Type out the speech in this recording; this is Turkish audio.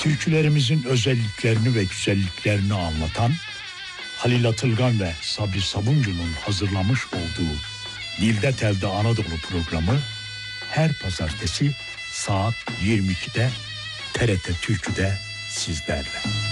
Türkülerimizin özelliklerini ve güzelliklerini anlatan Halil Atılgan ve Sabri Sabuncu'nun hazırlamış olduğu Dilde Telde Anadolu programı her pazartesi saat 22'de TRT Türkü'de sizlerle.